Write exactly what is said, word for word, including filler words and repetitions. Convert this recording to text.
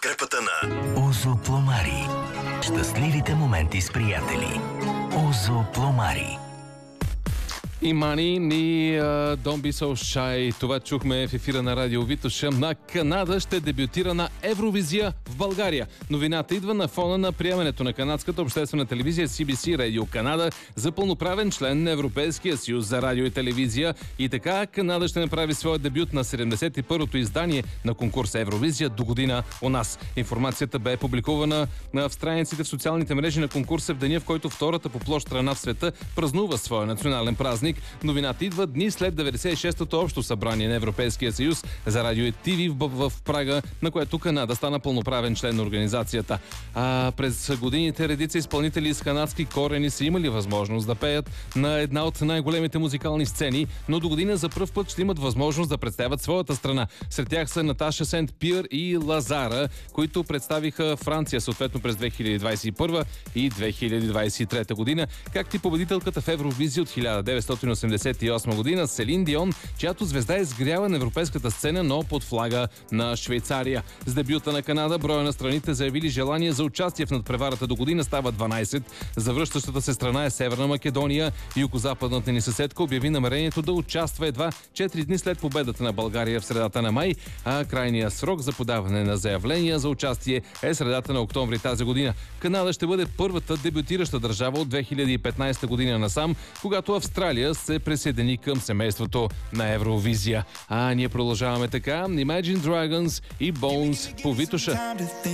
подкрепата на Озо Пломари. Щастливите моменти с приятели. Озо Пломари. И Мани ни uh, Don't Be So Shy. Това чухме в ефира на Радио Витоша. На Канада ще дебютира на Евровизия в България. Новината идва на фона на приемането на канадската обществена телевизия Си Би Си Radio Канада за пълноправен член на Европейския съюз за радио и телевизия. И така Канада ще направи своя дебют на седемдесет и първото издание на конкурса Евровизия до година у нас. Информацията бе публикувана в страниците в социалните мрежи на конкурса в деня, в който втората по площ страна в света празнува своя национален празник. Новината идва дни след деветдесет и шестото общо събрание на Европейския съюз за радио и ТВ в, в Прага, на което Канада стана пълноправен член на организацията. А през годините редица изпълнители с канадски корени са имали възможност да пеят на една от най-големите музикални сцени, но до година за пръв път ще имат възможност да представят своята страна. Сред тях са Наташа Сент Пиер и Лазара, които представиха Франция съответно през две хиляди двадесет и първа и две хиляди двадесет и трета година, както и победителката в Евровизия от хиляда деветстотин осемдесет и осма година Селин Дион, чиято звезда изгрява на европейската сцена, но под флага на Швейцария. С дебюта на Канада броя на страните заявили желание за участие в надпреварата до година става дванадесет. Завръщащата се страна е Северна Македония. Югозападната ни съседка обяви намерението да участва едва четири дни след победата на България в средата на май, а крайният срок за подаване на заявления за участие е средата на октомври тази година. Канада ще бъде първата дебютираща държава от две хиляди и петнадесета година насам, когато Австралия се присъедини към семейството на Евровизия. А ние продължаваме така. Imagine Dragons и Bones по Витоша.